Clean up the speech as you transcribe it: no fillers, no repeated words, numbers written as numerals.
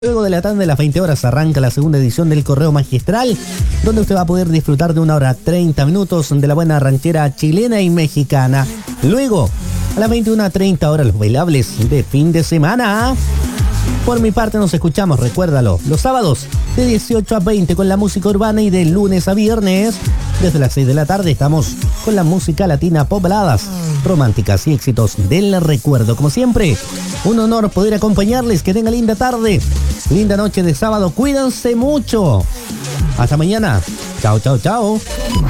Luego de la tanda de las 20 horas arranca la segunda edición del Correo Magistral, donde usted va a poder disfrutar de 1 hora 30 minutos de la buena ranchera chilena y mexicana. Luego, a las 21:30 horas, los bailables de fin de semana. Por mi parte nos escuchamos, recuérdalo, los sábados de 18 a 20 con la música urbana y de lunes a viernes. Desde las 6 de la tarde estamos con la música latina, pop, baladas románticas y éxitos del recuerdo. Como siempre, un honor poder acompañarles. Que tengan linda tarde, linda noche de sábado. Cuídense mucho. Hasta mañana. Chao, chao, chao.